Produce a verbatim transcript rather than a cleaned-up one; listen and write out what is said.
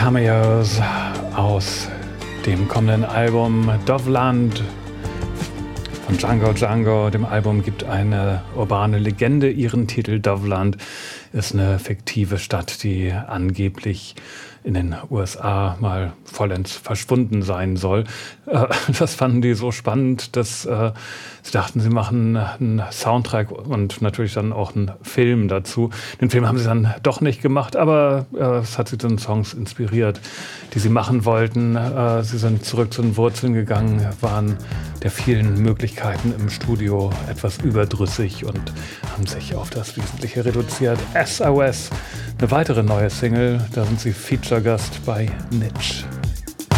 Cameos aus dem kommenden Album Doveland von Django Django. Dem Album gibt eine urbane Legende ihren Titel. Doveland ist eine fiktive Stadt, die angeblich in den U S A mal vollends verschwunden sein soll. Das fanden die so spannend, dass sie dachten, sie machen einen Soundtrack und natürlich dann auch einen Film dazu. Den Film haben sie dann doch nicht gemacht, aber es hat sie zu den Songs inspiriert, die sie machen wollten. Sie sind zurück zu den Wurzeln gegangen, waren der vielen Möglichkeiten im Studio etwas überdrüssig und haben sich auf das Wesentliche reduziert. S O S, eine weitere neue Single, da sind sie Feature-Gast bei Nitsch.